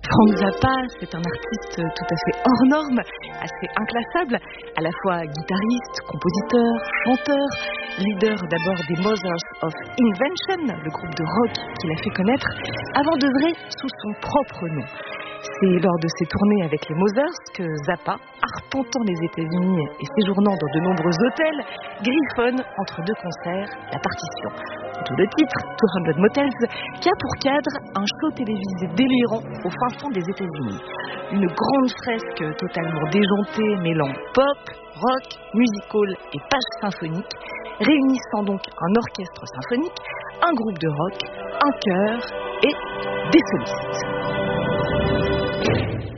Frank Zappa, c'est un artiste tout à fait hors norme, assez inclassable, à la fois guitariste, compositeur, chanteur, leader d'abord des Mothers of Invention, le groupe de rock qu'il a fait connaître, avant d'œuvrer sous son propre nom. C'est lors de ses tournées avec les Mothers que Zappa, arpentant les États-Unis et séjournant dans de nombreux hôtels, griffonne entre deux concerts la partition. D'où le titre, 200 Motels, qui a pour cadre un show télévisé délirant au fin fond des États-Unis. Une grande fresque totalement déjantée mêlant pop, rock, musical et pages symphoniques, réunissant donc un orchestre symphonique, un groupe de rock, un chœur et des solistes.